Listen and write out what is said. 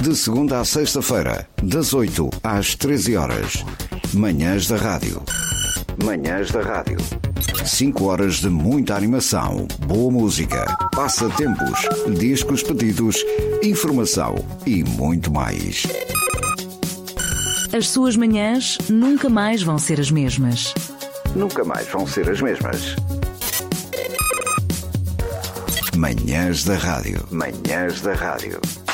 De segunda à sexta-feira, das 8 às 13 horas. Manhãs da Rádio. Manhãs da Rádio. 5 horas de muita animação, boa música, passatempos, discos pedidos, informação e muito mais. As suas manhãs nunca mais vão ser as mesmas. Nunca mais vão ser as mesmas. Manhãs da Rádio. Manhãs da Rádio.